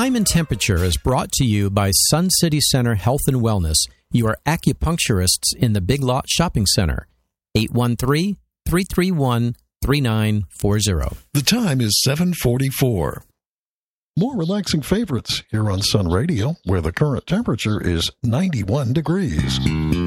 Time and Temperature is brought to you by Sun City Center Health and Wellness, your acupuncturists in the Big Lot Shopping Center. 813-331-3940. The time is 7:44. More relaxing favorites here on Sun Radio, where the current temperature is 91 degrees.